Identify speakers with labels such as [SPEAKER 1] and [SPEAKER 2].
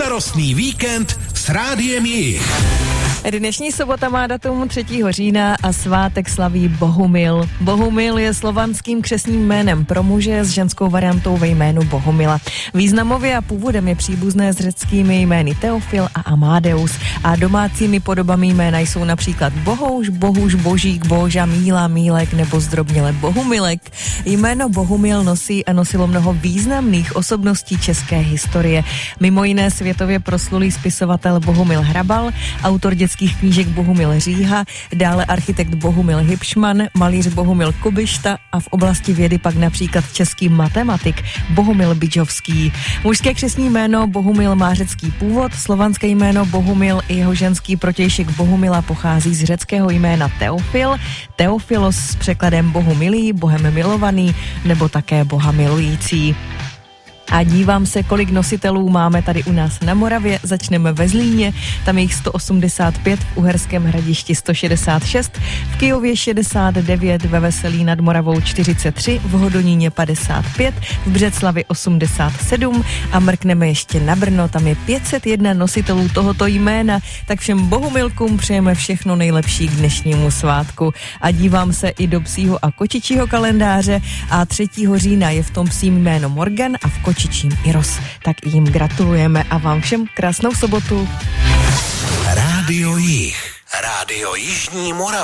[SPEAKER 1] Bezstarostný víkend s Rádiem Jich.
[SPEAKER 2] Dnešní sobota má datum 3. října a svátek slaví Bohumil. Bohumil je slovanským křestním jménem pro muže s ženskou variantou ve jménu Bohumila. Významově a původem je příbuzné s řeckými jmény Teofil a Amadeus a domácími podobami jména jsou například Bohouš, Bohuš, Božík, Boža, Míla, Mílek nebo zdrobněle Bohumilek. Jméno Bohumil nosí a nosilo mnoho významných osobností české historie. Mimo jiné světově proslulý spisovatel Bohumil Hrabal, autor dětských knížek Bohumil Říha, dále architekt Bohumil Hybšman, malíř Bohumil Kubišta a v oblasti vědy pak například český matematik Bohumil Bidžovský. Mužské křestní jméno Bohumil má řecký původ, slovanské jméno Bohumil i jeho ženský protějšek Bohumila pochází z řeckého jména Teofil, Teofilos s překladem Bohumilý, Bohem milovaný nebo také Boha milující. A dívám se, kolik nositelů máme tady u nás na Moravě. Začneme ve Zlíně, tam je jich 185, v Uherském Hradišti 166, v Kyjově 69, ve Veselí nad Moravou 43, v Hodoníně 55, v Břeclavi 87 a mrkneme ještě na Brno, tam je 501 nositelů tohoto jména. Tak všem Bohumilkům přejeme všechno nejlepší k dnešnímu svátku. A dívám se i do psího a kočičího kalendáře a 3. října je v tom psím jméno Morgan a v kočičím Iros. Tak jim gratulujeme a vám všem krásnou sobotu.
[SPEAKER 1] Rádio Jich. Rádio Jižní Moravy.